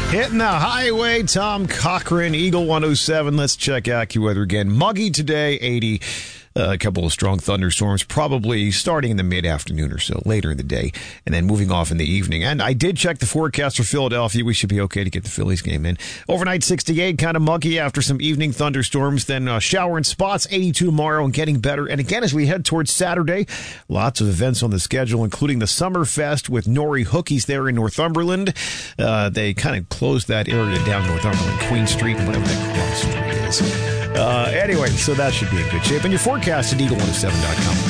Hitting the highway, Tom Cochran, Eagle 107. Let's check AccuWeather again. Muggy today, 80. A couple of strong thunderstorms, probably starting in the mid-afternoon or so, later in the day, and then moving off in the evening. And I did check the forecast for Philadelphia. We should be okay to get the Phillies game in. Overnight, 68, kind of muggy after some evening thunderstorms. Then shower in spots, 82 tomorrow, and getting better. And again, as we head towards Saturday, lots of events on the schedule, including the Summerfest with Nori Hookies there in Northumberland. They kind of closed that area down, Northumberland, Queen Street, and whatever that cross street is. Anyway, so that should be in good shape. And your forecast at Eagle107.com.